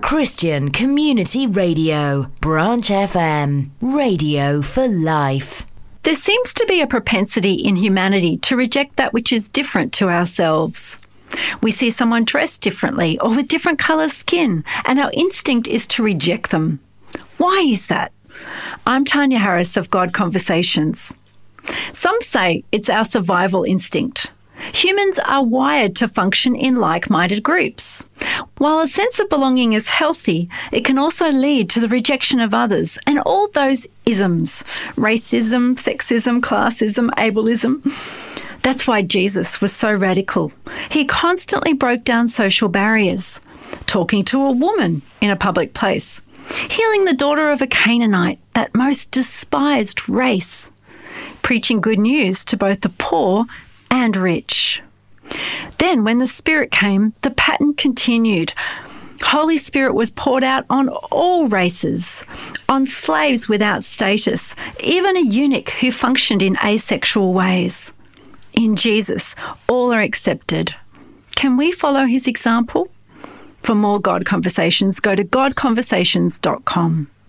Christian Community Radio, Branch FM, radio for life. There seems to be a propensity in humanity to reject that which is different to ourselves. We see someone dressed differently or with different colour skin, and our instinct is to reject them. Why is that? I'm Tanya Harris of God Conversations. Some say it's our survival instinct. Humans are wired to function in like-minded groups. While a sense of belonging is healthy, it can also lead to the rejection of others and all those isms: racism, sexism, classism, ableism. That's why Jesus was so radical. He constantly broke down social barriers, talking to a woman in a public place, healing the daughter of a Canaanite, that most despised race, preaching good news to both the poor and rich. Then when the Spirit came, the pattern continued. Holy Spirit was poured out on all races, on slaves without status, even a eunuch who functioned in asexual ways. In Jesus, all are accepted. Can we follow his example? For more God Conversations, go to godconversations.com.